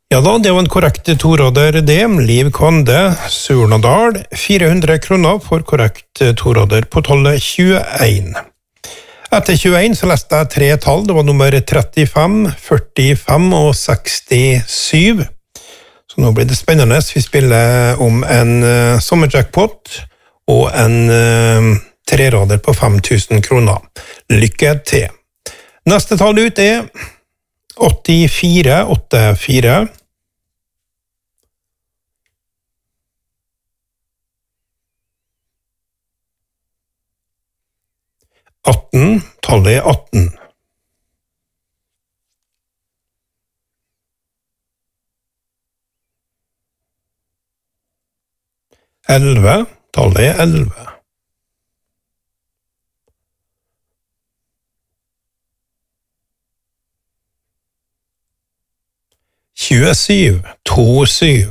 Ja da, det var en korrekt toråder det. Liv Kvande, Surnadal, 400 kroner for korrekt toråder på tallet 21. Etter 21 så leste jeg 3 tall, det var nummer 35, 45 og 67. Så nå blir det spennende. Vi spiller om en sommerjackpot og en treråder på 5000 kroner. Lykke til! Neste tall ut er 84, 84. 18, tallet er 18. 11, tallet er 11. 27, 27.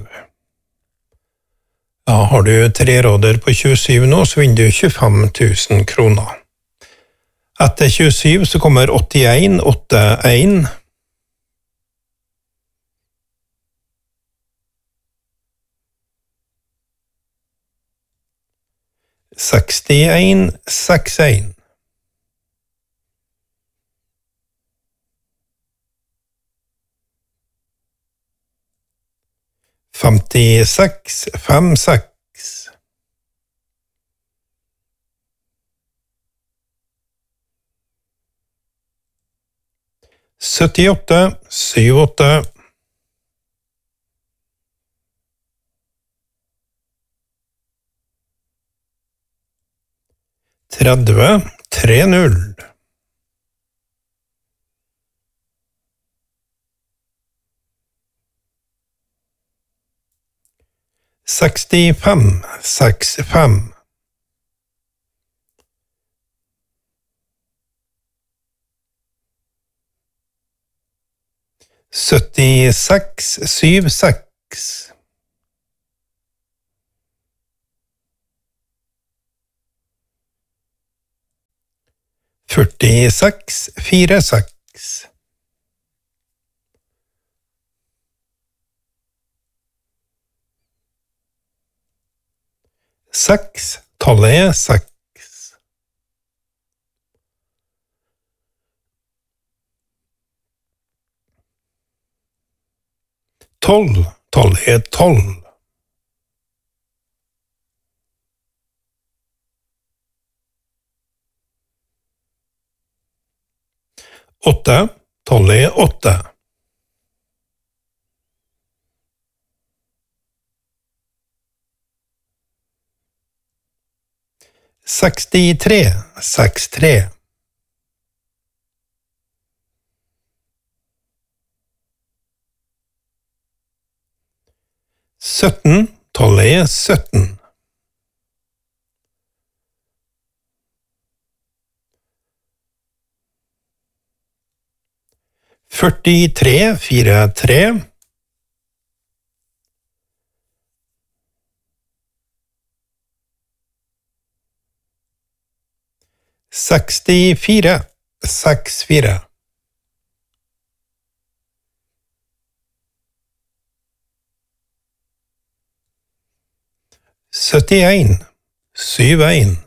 Ja, har du treråder på 27 nå, så vinner du 25 000 kroner. Etter 27 så kommer 81, 81. 61, 61. 56, 56. 78, 78. 30, 30. 65, 65. 76, 76. 46, 46. 6, tallet er 6. 12, tallet er 12. 8, tallet er 8. 63, 63. 17, tallet er 17. 43, 43. 64, 64. 71, 71.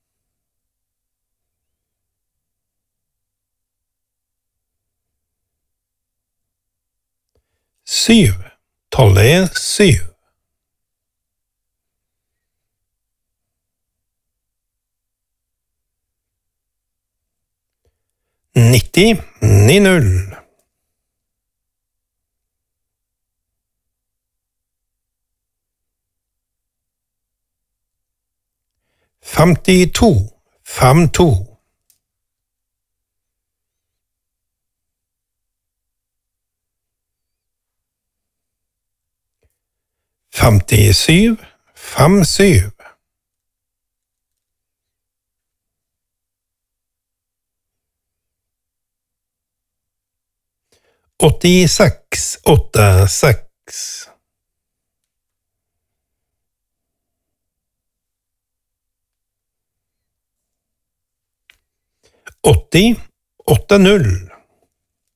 7, tallet er 7. 90, 90. 52, 52. 57, 57. 86, 86. 80, 80.